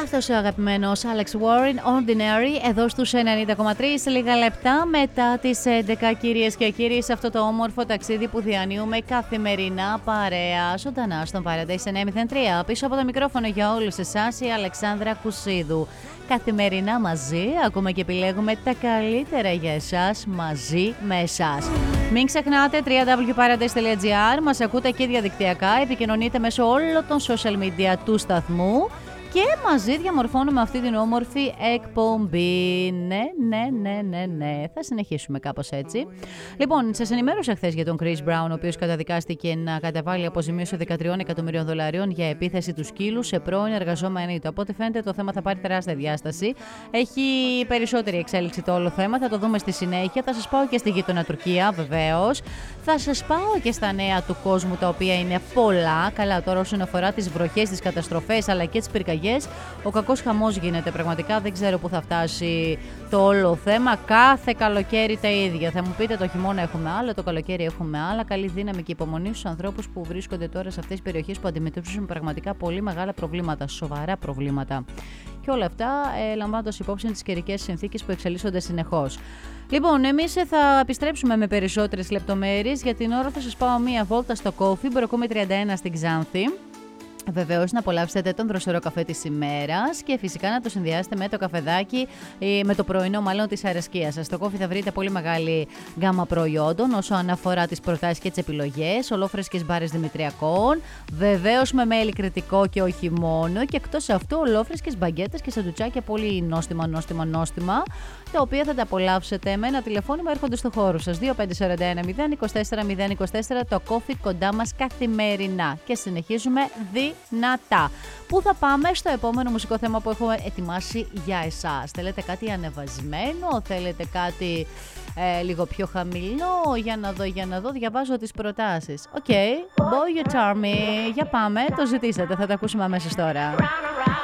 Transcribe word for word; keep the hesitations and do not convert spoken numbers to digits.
αυτός ο αγαπημένος Alex Warren, Ordinary, εδώ στους ενενήντα κόμμα τρία, σε λίγα λεπτά μετά τις έντεκα, κυρίες και κύριοι, σε αυτό το όμορφο ταξίδι που διανύουμε καθημερινά παρέα, ζωντανά στον Paradise εννιακόσια μηδέν τρία. Πίσω από το μικρόφωνο για όλους εσάς η Αλεξάνδρα Κουσίδου. Καθημερινά μαζί, ακούμε και επιλέγουμε τα καλύτερα για εσάς μαζί με εσάς. Μην ξεχνάτε double-u double-u double-u τελεία paradise τελεία gr, μας ακούτε και διαδικτυακά, επικοινωνείτε μέσω όλων των social media του σταθμού και μαζί διαμορφώνουμε αυτή την όμορφη εκπομπή. Ναι, ναι, ναι, ναι, ναι. Θα συνεχίσουμε κάπως έτσι. Λοιπόν, σας ενημέρωσα χθες για τον Chris Brown, ο οποίος καταδικάστηκε να καταβάλει αποζημίωση δεκατρία εκατομμυρίων δολαρίων για επίθεση του σκύλου σε πρώην εργαζόμενη του. Από ό,τι φαίνεται, το θέμα θα πάρει τεράστια διάσταση. Έχει περισσότερη εξέλιξη το όλο θέμα. Θα το δούμε στη συνέχεια. Θα σας πάω και στη γείτονα Τουρκία, βεβαίως. Θα σας πάω και στα νέα του κόσμου, τα οποία είναι πολλά. Καλά, τώρα όσον αφορά τις βροχές, τις καταστροφές αλλά και τις πυρκαγιές. Ο κακός χαμός γίνεται πραγματικά, δεν ξέρω πού θα φτάσει το όλο θέμα. Κάθε καλοκαίρι τα ίδια. Θα μου πείτε το χειμώνα έχουμε άλλα, το καλοκαίρι έχουμε άλλα. Καλή δύναμη και υπομονή στους ανθρώπους που βρίσκονται τώρα σε αυτές τις περιοχές που αντιμετωπίζουν πραγματικά πολύ μεγάλα προβλήματα, σοβαρά προβλήματα. Και όλα αυτά ε, λαμβάνοντας υπόψη τις καιρικές συνθήκες που εξελίσσονται συνεχώς. Λοιπόν, εμείς θα επιστρέψουμε με περισσότερες λεπτομέρειες. Για την ώρα θα σας πάω μία βόλτα στο Coffee, Μπροκόμη τριάντα ένα στην Ξάνθη. Βεβαίως να απολαύσετε τον δροσερό καφέ της ημέρας και φυσικά να το συνδυάσετε με το καφεδάκι, με το πρωινό μάλλον της αρεσκίας σας. Στο Coffee θα βρείτε πολύ μεγάλη γκάμα προϊόντων όσο αναφορά τις προτάσεις και τις επιλογές, ολόφρεσκες μπάρες δημητριακών, βεβαίως με μέλι κρητικό και όχι μόνο, και εκτός αυτού ολόφρεσκες μπαγκέτες και σαντουτσάκια πολύ νόστιμα, νόστιμα, νόστιμα, τα οποία θα τα απολαύσετε με ένα τηλεφώνημα, έρχονται στο χώρο σας. δύο πέντε τέσσερα ένα μηδέν είκοσι τέσσερα μηδέν είκοσι τέσσερα, το Coffee κοντά μας καθημερινά. Και συνεχίζουμε δυνατά. Πού θα πάμε στο επόμενο μουσικό θέμα που έχουμε ετοιμάσει για εσάς? Θέλετε κάτι ανεβασμένο, θέλετε κάτι ε, λίγο πιο χαμηλό? Για να δω, για να δω, διαβάζω τις προτάσεις. Οκ, okay. Boy You Charm Me, για πάμε, το ζητήσατε, θα το ακούσουμε αμέσως τώρα.